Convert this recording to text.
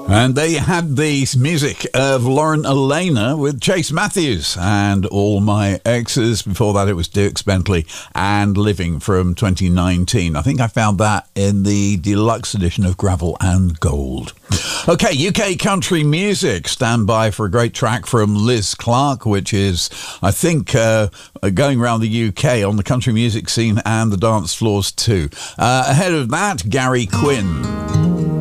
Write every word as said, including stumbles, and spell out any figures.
And they had the music of Lauren Elena with Chase Matthews and All My Exes. Before that, it was Dierks Bentley and Living from twenty nineteen. I think I found that in the deluxe edition of Gravel and Gold. Okay, U K country music. Stand by for a great track from Liz Clark, which is, I think, uh, going around the U K on the country music scene and the dance floors too. Uh, ahead of that, Gary Quinn.